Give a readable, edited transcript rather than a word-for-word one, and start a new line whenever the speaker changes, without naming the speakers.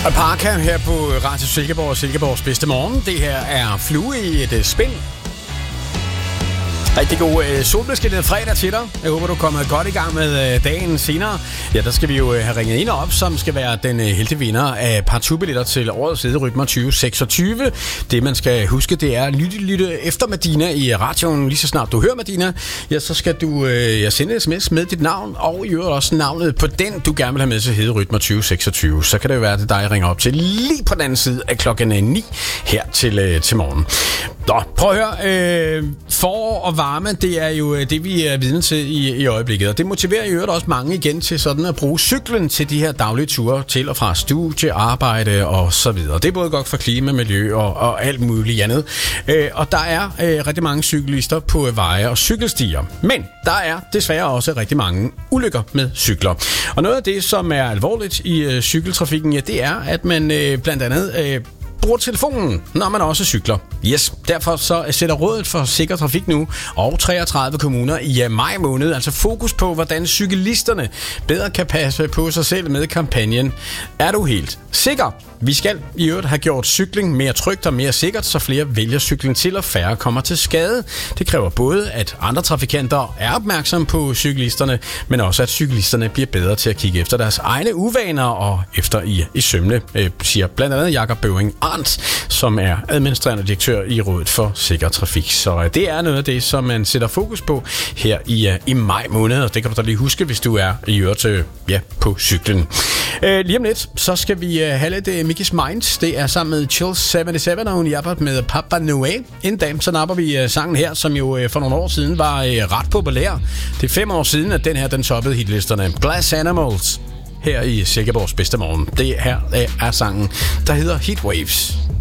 Parka her på Radio Silkeborg og Silkeborgs bedste morgen. Det her er Flue i et spind. Rigtig god solbeskinnet fredag til dig. Jeg håber, du er kommet godt i gang med dagen senere. Ja, der skal vi jo have ringet en op, som skal være den heldige vinder af partout-billetter til årets Hederytmer 2026. Det, man skal huske, det er lytte efter Medina i radioen. Lige så snart du hører Medina, ja, så skal du sende en sms med dit navn, og i øvrigt også navnet på den, du gerne vil have med til Hederytmer 2026. Så kan det jo være, at dig ringer op til lige på den anden side af klokken 9 her til morgen. Nå, prøv at høre. Forår og varme, det er jo det, vi er vidne til i øjeblikket. Og det motiverer i øvrigt også mange igen til sådan at bruge cyklen til de her daglige ture til og fra studie, arbejde og så videre. Det er både godt for klima, miljø og alt muligt andet. Og der er rigtig mange cyklister på veje og cykelstier. Men der er desværre også rigtig mange ulykker med cykler. Og noget af det, som er alvorligt i cykeltrafikken, ja, det er, at man blandt andet bruger telefonen, når man også cykler. Yes, derfor så sætter Rådet for Sikker Trafik nu og 33 kommuner i maj måned altså fokus på, hvordan cyklisterne bedre kan passe på sig selv med kampagnen. Er du helt sikker? Vi skal i øvrigt have gjort cykling mere trygt og mere sikkert, så flere vælger cykling til og færre kommer til skade. Det kræver både, at andre trafikanter er opmærksomme på cyklisterne, men også at cyklisterne bliver bedre til at kigge efter deres egne uvaner og efter i sømne, siger blandt andet Jakob Bøving Arndt, som er administrerende direktør i Rådet for Sikker Trafik. Så det er noget af det, som man sætter fokus på her i maj måned, og det kan du da lige huske, hvis du er i øvrigt på cyklen. Lige om lidt, så skal vi have lidt Mickey's Minds. Det er sammen med Chill 77, og hun hjælper med Papa Noé. Inden da, så napper vi sangen her, som jo for nogle år siden var ret populær. Det er 5 år siden, at den her den toppede hitlisterne. Glass Animals her i Silkeborgs bedste morgen. Det her er sangen, der hedder Heatwaves.